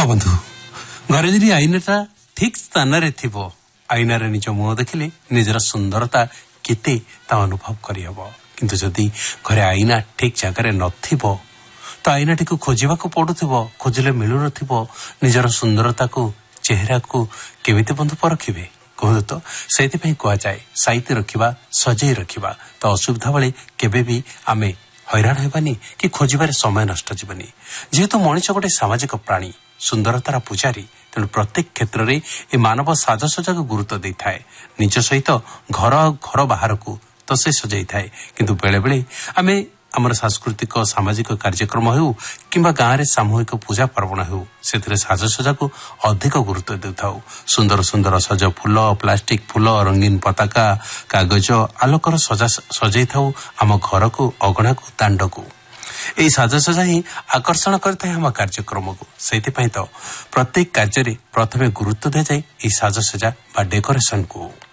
हाँ बंधु घरे जदि आईनाटा ठीक स्थान आईनारे निज मुह देखिले निजर सुंदरता केते ता अनुभव करहब किंतु जदि घरे आईना ठीक जगार नथिबो तो आईनाटी को खोजिबाको पड़ुथिबो खोजिले मिलु नथिबो निजर सुंदरता को चेहरा को केमिति बंधु परखिबे कहू तो से कह जाए साइते रखिबा सजई रखिबा तो असुविधा बेले केबे भी आमे हैरान हेबानी कि खोजिबार समय नष्ट जीवनी जेहेतु मनीष गोटे सामाजिक प्राणी सुंदरतार पूजारी तेणु प्रत्येक क्षेत्र में ए मानव साजसज्जा को गुरुत्व दे थाए निज सहित घर बाहर को तो से सजाई थाए किंतु बेले बेले आमे आमर सांस्कृतिक सामाजिक कार्यक्रम हो किंबा गाँव में सामूहिक पूजा पर्वण हो से साजसज्जा को अधिक गुरुत्व देउ सुंदर सुंदर सज फूल प्लास्टिक फूल रंगीन पताका कागज आलोकर सजाई थाउ आम घर को अगणा को दांड को यही साजसज्जा ही आकर्षण करता है आम कार्यक्रम को से तो प्रत्येक कार्य प्रथमे गुरुत्व दिया जाए साजसज्जा बा डेकोरेशन को।